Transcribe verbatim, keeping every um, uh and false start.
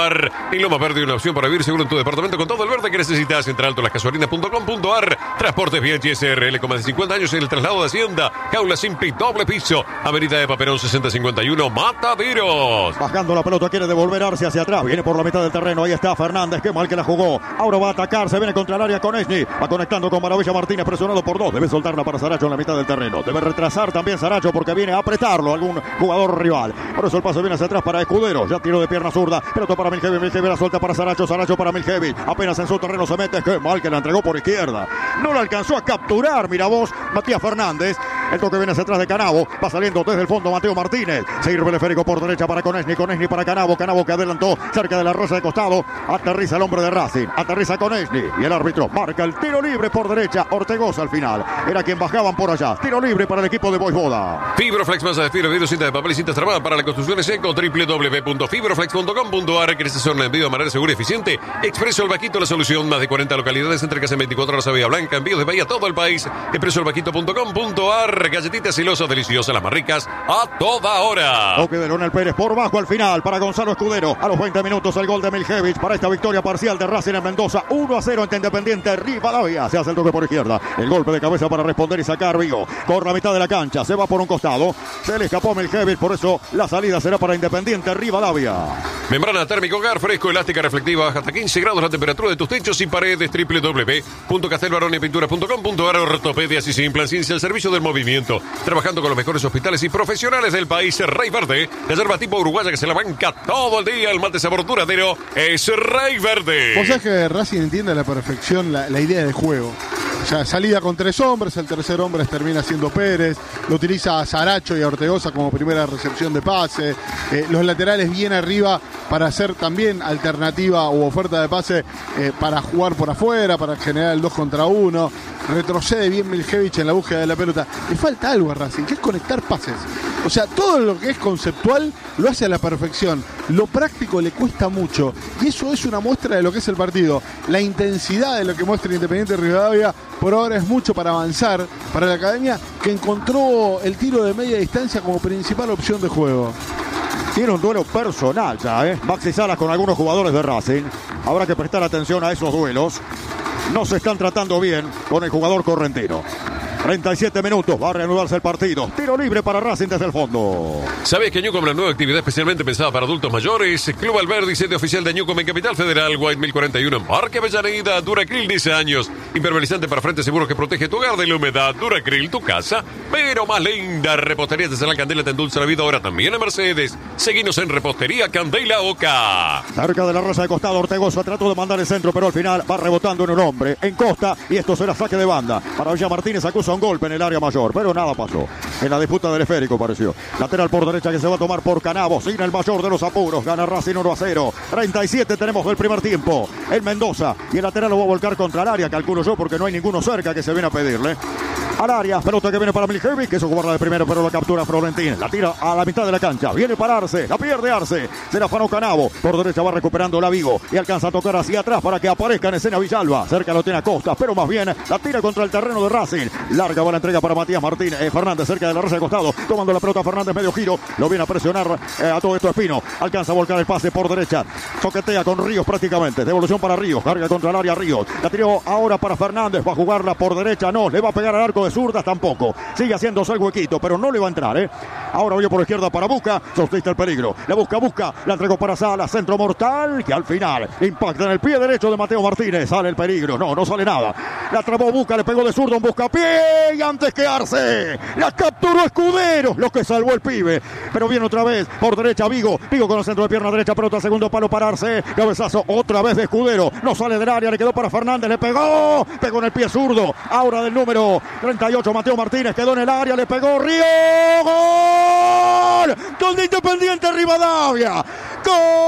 ar. En Loma Verde, una opción para vivir seguro en tu departamento con todo el verde que necesitas. Entre alto las gasolinas punto com punto ar. Transportes V H S R L con más de cincuenta años en el traslado de Hacienda. Jaula Simpi, doble piso. Avenida de Paperón sesenta cincuenta y uno, Mataderos. Bajando la pelota, quiere devolver Arce hacia atrás. Viene por la mitad del terreno. Ahí está Fernández. Qué mal que la jugó. Ahora va a atacar. Se viene contra el área con Esni. Va conectando con Maravilla Martínez. Presionado por dos. Debe soltarla para Saracho en la mitad del terreno. Debe retrasar también Saracho porque viene a apretarlo algún jugador rival. Por eso el paso viene hacia atrás para Escudero. Ya tiró de pierna zurda. Pelota para Miljevi. Miljevi la suelta para Saracho. Saracho para Miljevi. Apenas en su terreno se mete. Qué mal que la entregó por izquierda. No la alcanzó a capturar. Mira vos, Matías Fernández. El toque viene hacia atrás de Canavo. Va saliendo desde el fondo Mateo Martínez. Sirve el esférico por derecha para Conechny. Conechny para Canavo. Canavo que adelantó cerca de la rosa de costado. Aterriza el hombre de Racing. Aterriza Conechny. Y el árbitro marca el tiro libre por derecha. Ortegoza al final. Era quien bajaban por allá. Tiro libre para el equipo de Voivoda. Fibroflex, masa de fibra, vidrio, cinta de papel y cintas tramadas para la construcción en seco. doble u doble u doble u punto fibroflex punto com punto ar. ¿Querés hacer un envío de manera segura y eficiente? Expreso El Vaquito, la solución. Más de cuarenta localidades, entregas en veinticuatro horas a Bahía Blanca. Envíos de Bahía a todo el país. expreso el vaquito punto com punto ar. Galletitas silosas, deliciosas, las más ricas a toda hora. Toque de Leonel Pérez por bajo al final para Gonzalo Escudero. A los veinte minutos el gol de Miljevic para esta victoria parcial de Racing en Mendoza. uno a cero ante Independiente Rivadavia. Se hace el toque por izquierda. El golpe de cabeza para responder y sacar Vigo. Por la mitad de la cancha. Se va por un costado. Se le escapó Miljevic. Por eso la salida será para Independiente Rivadavia. Membrana térmica hogar, fresco, elástica, reflectiva. Baja hasta quince grados la temperatura de tus techos y paredes. doble u doble u doble u punto castelbaroni pintura punto com punto ar. Ortopedias y Simplan Ciencia al servicio del movimiento. Trabajando con los mejores hospitales y profesionales del país. Rey Verde. La yerba tipo uruguaya que se la banca todo el día. El mate sabor duradero es Rey Verde. Vos sabés que Racing entiende a la perfección la, la idea de juego. O sea, salida con tres hombres, el tercer hombre termina siendo Pérez, lo utiliza a Saracho y a Ortegoza como primera recepción de pase, eh, los laterales bien arriba para hacer también alternativa o oferta de pase eh, para jugar por afuera, para generar el dos contra uno, retrocede bien Miljevic en la búsqueda de la pelota. Le falta algo a Racing, que es conectar pases. O sea, todo lo que es conceptual lo hace a la perfección, lo práctico le cuesta mucho y eso es una muestra de lo que es el partido. La intensidad de lo que muestra Independiente Rivadavia por ahora es mucho para avanzar para la academia, que encontró el tiro de media distancia como principal opción de juego. Tiene un duelo personal ya, ¿eh? Maxi Salas con algunos jugadores de Racing. Habrá que prestar atención a esos duelos. No se están tratando bien con el jugador correntino. treinta y siete minutos, va a reanudarse el partido. Tiro libre para Racing desde el fondo. ¿Sabes que Newcom, la nueva actividad especialmente pensada para adultos mayores? Club Alberdi, sede oficial de Newcom en Capital Federal, White mil cuarenta y uno en Parque Avellaneda. Duracril, diez años. Impermeabilizante para frente seguro que protege tu hogar de la humedad. Duracril, tu casa, pero más linda. Repostería de la Candela te endulza la vida ahora también en Mercedes. Seguinos en Repostería Candela Oca. Cerca de la rosa de costado, Ortegoza trató de mandar el centro, pero al final va rebotando en un hombre, en Costa, y esto será saque de banda. Para Villa Martínez acusa un golpe en el área mayor, pero nada pasó. En la disputa del esférico pareció. Lateral por derecha que se va a tomar por Canavo, sin el mayor de los apuros. Gana Racing uno a cero. treinta y siete tenemos del primer tiempo. El Mendoza. Y el lateral lo va a volcar contra el área, calculo yo, porque no hay ninguno cerca que se viene a pedirle. Al área, pelota que viene para Miljevic, que es jugarla de primero, pero la captura Florentín. La tira a la mitad de la cancha. Viene para Arce, la pierde Arce. Se la afanó Canavo. Por derecha va recuperando la Vigo. Y alcanza a tocar hacia atrás para que aparezca en escena Villalba. Cerca lo tiene a Costa, pero más bien la tira contra el terreno de Racing. Larga va la entrega para Matías Martínez. Eh, Fernández cerca de la rosa de costado. Tomando la pelota Fernández, medio giro. Lo viene a presionar eh, a todo esto Espino. Alcanza a volcar el pase por derecha. Toquetea con Ríos prácticamente. Devolución para Ríos. Carga contra el área Ríos. La tiró ahora para Fernández. Va a jugarla por derecha. No, le va a pegar al arco de zurdas tampoco. Sigue haciéndose el huequito, pero no le va a entrar, ¿eh? Ahora voy por la izquierda para Busca. Sostista el peligro. La busca, busca. La entregó para Sala. Centro mortal que al final impacta en el pie derecho de Mateo Martínez. Sale el peligro. No, no sale nada. La trabó Busca. Le pegó de zurdo un Buscapié. Y antes que Arce. La capturó Escudero. Lo que salvó el pibe. Pero viene otra vez por derecha Vigo. Vigo con el centro de pierna derecha. Pelota segundo palo para Arce. Cabezazo otra vez de Escudero. No sale del área. Le quedó para Fernández. Le pegó. Pegó en el pie zurdo. Ahora del número treinta y ocho Mateo Martínez. Quedó en el área, le pegó Río. ¡Gol! Gol de Independiente Rivadavia. ¡Gol!